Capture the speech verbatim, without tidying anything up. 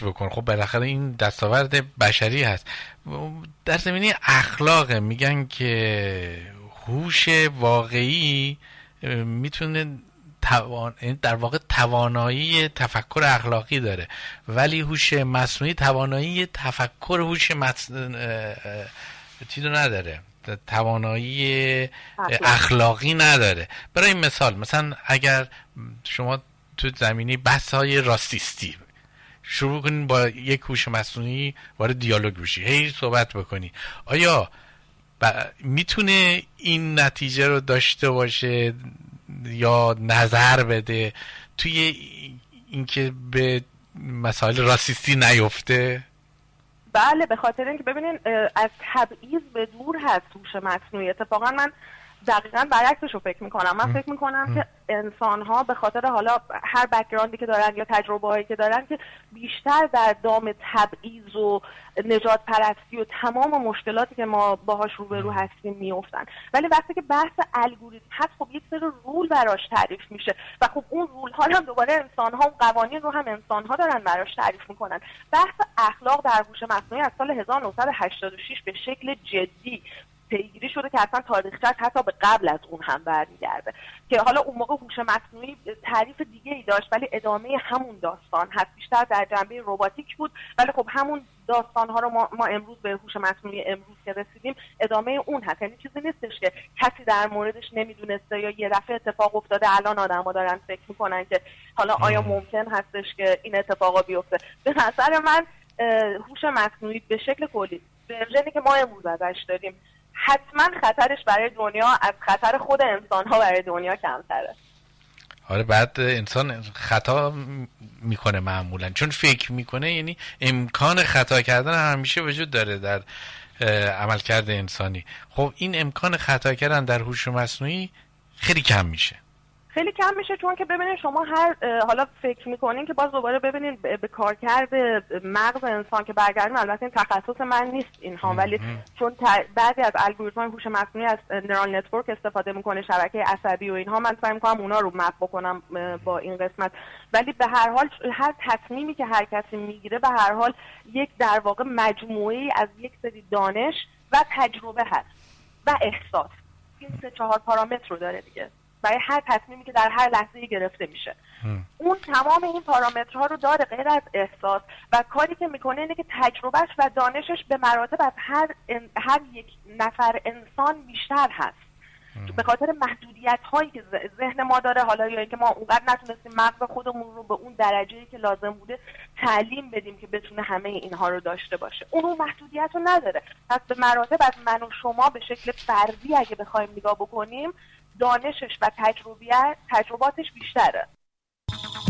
کشف بکن. خب بالاخره این دستاورد بشری هست. در زمینه اخلاق میگن که هوش واقعی میتونه توان... در واقع توانایی تفکر اخلاقی داره، ولی هوش مصنوعی توانایی تفکر هوش مص... چیزو نداره، توانایی اخلاقی نداره. برای این مثال، مثلا اگر شما تو زمینی بحث های راسیستی شروع کنین با یک هوش مصنوعی وارد دیالوگ بشی، هی صحبت بکنی، آیا ب... میتونه این نتیجه رو داشته باشه یا نظر بده توی اینکه به مسائل راسیستی نیفته؟ بله، به خاطر اینکه ببینین از تبعیض به دور هست هوش مصنوعی. اتفاقا من دقیقاً برعکسش رو فکر میکنم. من فکر میکنم که انسان‌ها به خاطر حالا هر بک‌گراندی که دارن یا تجربه‌هایی که دارن که بیشتر در دام تبعیض و نجات پرستی و تمام مشکلاتی که ما باهاش روبرو هستیم میافتن. ولی وقتی که بحث الگوریتم هست، خب یک سری رول براش تعریف میشه و خب اون رول ها هم دوباره انسان‌ها و قوانین رو هم انسان‌ها دارن براش تعریف میکنن. بحث اخلاق در هوش مصنوعی از سال هزار و نهصد و هشتاد و شش به شکل جدی پیگیری شده که اصلا تاریخچه‌اش حتی به قبل از اون هم برمیگرده، که حالا اون موقع هوش مصنوعی تعریف دیگه ای داشت ولی ادامه همون داستان هست، بیشتر در جنبه رباتیک بود، ولی خب همون داستان ها رو ما, ما امروز به هوش مصنوعی امروز که رسیدیم ادامه اون هست. یعنی چیزی نیستش که کسی در موردش نمیدونسته یا یه دفعه اتفاق افتاده الان آدم‌ها دارن فکر میکنن که حالا آیا ممکن هستش که این اتفاقا بیفته. به نظر من هوش مصنوعی به شکل کلی ورژنی که ما امروز ازش داریم حتما خطرش برای دنیا از خطر خود انسان ها برای دنیا کمتره. آره، بعد انسان خطا میکنه معمولا، چون فکر میکنه، یعنی امکان خطا کردن همیشه وجود داره در عملکرد انسانی. خب این امکان خطا کردن در هوش مصنوعی خیلی کم میشه. خیلی کم میشه، چون که ببینید شما هر حالا فکر میکنین که باز دوباره ببینید به کارکرد مغز انسان که برگردیم، البته این تخصص من نیست اینها، ولی چون بعضی از الگوریتم‌های هوش مصنوعی از نورال نتورک استفاده میکنه، شبکه عصبی و اینها، من سعی میکنم اونا رو مپ بکنم با این قسمت. ولی به هر حال هر تصمیمی که هر کسی میگیره به هر حال یک در واقع مجموعه‌ای از یک سری دانش و تجربه هست و احساس. این سه چهار پارامتر رو داره دیگه برای هر تصمیمی که در هر لحظه‌ای گرفته میشه. هم. اون تمام این پارامترها رو داره غیر از احساس، و کاری که میکنه اینه که تجربهش و دانشش به مراتب از هر هر یک نفر انسان بیشتر هست. به خاطر محدودیت هایی که ذهن ما داره، حالا یا اینکه ما اونقدر نتونستیم مغز خودمون رو به اون درجه‌ای که لازم بوده تعلیم بدیم که بتونه همه اینها رو داشته باشه، اون اون محدودیت رو نداره. پس به مراتب از من و شما به شکل فردی اگه بخوایم نگاه بکنیم، دانشش و تجربیت تجرباتش بیشتره.